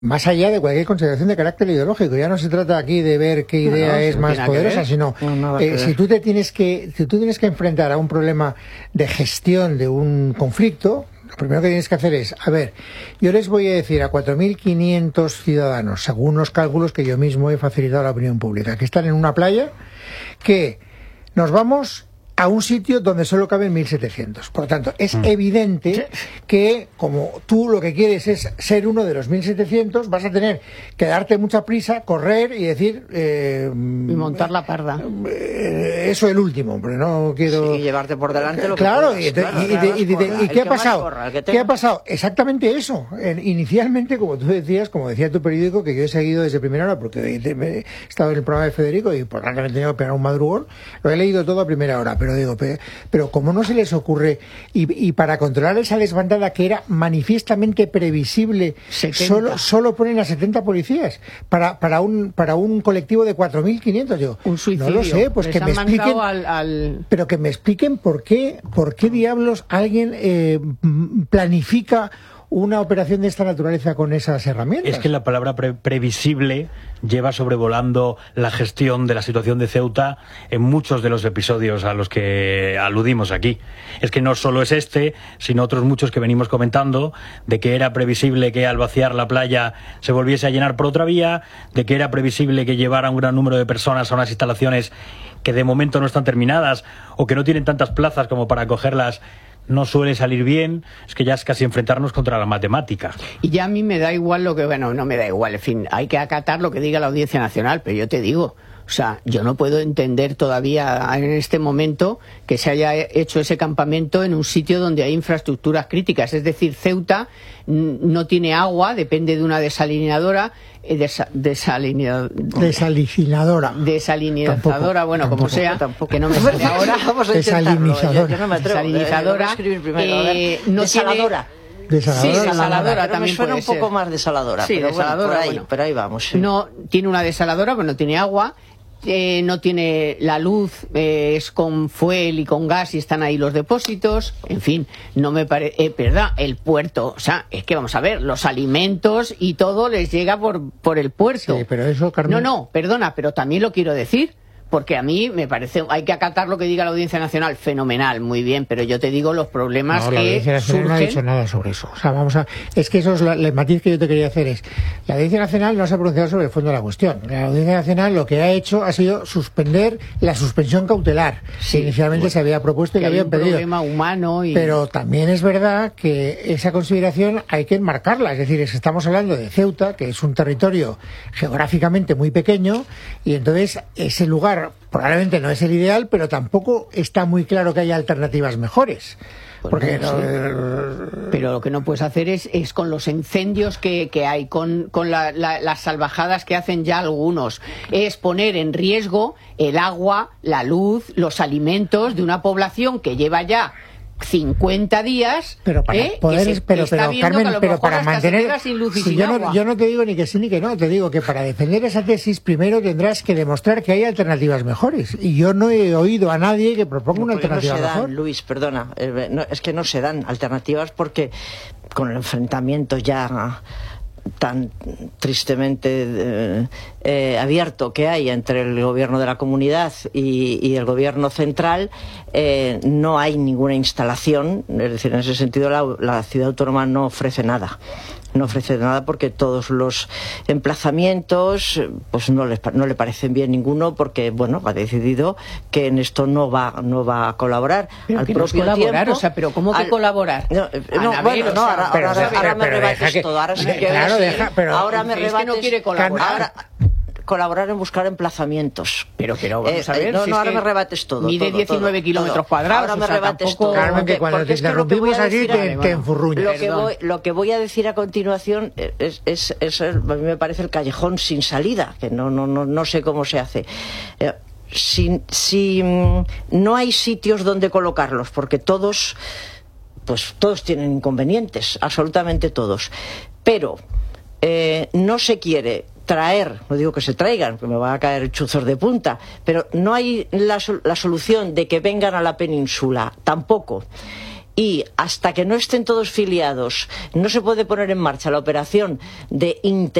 más allá de cualquier consideración de carácter ideológico. Ya no se trata aquí de ver qué idea es más poderosa, sino si tú tienes que enfrentar a un problema de gestión de un conflicto, lo primero que tienes que hacer es, a ver, yo les voy a decir a 4.500 ciudadanos, según los cálculos que yo mismo he facilitado a la opinión pública, que están en una playa, que nos vamos a un sitio donde solo caben 1.700. Por lo tanto, es evidente que, como tú lo que quieres es ser uno de los 1.700, vas a tener que darte mucha prisa, correr y decir... y montar la parda. Eso el último, pero no quiero... Sí, y llevarte por delante lo que claro, puedas. ¿Y qué ha pasado? ¿Qué ha pasado? Exactamente eso. Inicialmente, como tú decías, como decía tu periódico, que yo he seguido desde primera hora, porque he estado en el programa de Federico y por tanto me he tenido que pegar un madrugón, lo he leído todo a primera hora, pero como no se les ocurre, y para controlar esa desbandada que era manifiestamente previsible, solo ponen a 70 policías para un colectivo de 4.500. Yo un suicidio. No lo sé, pues que me expliquen, pero que me expliquen por qué diablos alguien planifica una operación de esta naturaleza con esas herramientas. Es que la palabra previsible lleva sobrevolando la gestión de la situación de Ceuta en muchos de los episodios a los que aludimos aquí. Es que no solo es este, sino otros muchos que venimos comentando, de que era previsible que al vaciar la playa se volviese a llenar por otra vía, de que era previsible que llevara un gran número de personas a unas instalaciones que de momento no están terminadas o que no tienen tantas plazas como para acogerlas. No suele salir bien, es que ya es casi enfrentarnos contra la matemática. Y ya a mí me da igual no me da igual, en fin, hay que acatar lo que diga la Audiencia Nacional, pero yo te digo, o sea, yo no puedo entender todavía en este momento que se haya hecho ese campamento en un sitio donde hay infraestructuras críticas, es decir, Ceuta no tiene agua, depende de una desalinizadora, bueno, como sea, que no me sale ahora. Desalinizadora. Desaladora. Sí, desaladora también me suena puede un poco ser. más desaladora, sí, pero desaladora, bueno, pero ahí vamos. Sí. No tiene una desaladora, pero no tiene agua. No tiene la luz, es con fuel y con gas y están ahí los depósitos, en fin, no me parece, ¿verdad? El puerto, o sea, es que vamos a ver, los alimentos y todo les llega por el puerto. Sí, pero eso, Carmen... No, perdona, pero también lo quiero decir, porque a mí me parece, hay que acatar lo que diga la Audiencia Nacional, fenomenal, muy bien, pero yo te digo los problemas que la Audiencia Nacional no ha dicho nada sobre eso. O sea, es que eso es el matiz que yo te quería hacer es, la Audiencia Nacional no se ha pronunciado sobre el fondo de la cuestión. La Audiencia Nacional lo que ha hecho ha sido suspender la suspensión cautelar, que inicialmente se había propuesto y que habían pedido. Problema humano Pero también es verdad que esa consideración hay que enmarcarla, es decir, estamos hablando de Ceuta, que es un territorio geográficamente muy pequeño, y entonces ese lugar probablemente no es el ideal, pero tampoco está muy claro que haya alternativas mejores. Porque pero lo que no puedes hacer es con los incendios que hay, con las salvajadas que hacen ya algunos, es poner en riesgo el agua, la luz, los alimentos de una población que lleva ya 50 días, pero para poder, pero Carmen, pero para mantener, si yo no te digo ni que sí ni que no, te digo que para defender esa tesis primero tendrás que demostrar que hay alternativas mejores, y yo no he oído a nadie que proponga una alternativa mejor. Luis, perdona, es que no se dan alternativas porque con el enfrentamiento ya tan tristemente abierto que hay entre el gobierno de la comunidad y el gobierno central, no hay ninguna instalación, es decir, en ese sentido la ciudad autónoma no ofrece nada. No ofrece nada porque todos los emplazamientos pues no le parecen bien ninguno, porque bueno, ha decidido que en esto no va a colaborar. Pero al que propio no es colaborar, tiempo, o sea, pero ¿cómo que colaborar? Ahora me rebates todo. Ahora sí que ahora me rebates. Es que no quiere colaborar. Colaborar en buscar emplazamientos. Pero vamos a ver. No, ahora me rebates todo. Mide 19 kilómetros cuadrados. Ahora me rebates todo. Carmen, que cuando te interrumpimos aquí te enfurruñas. Lo que voy a decir a continuación es a mí me parece el callejón sin salida, que no sé cómo se hace. Si no hay sitios donde colocarlos, porque todos tienen inconvenientes, absolutamente todos. Pero no se quiere traer, no digo que se traigan, porque me van a caer chuzos de punta, pero no hay la solución de que vengan a la península, tampoco. y hasta que no estén todos filiados no se puede poner en marcha la operación de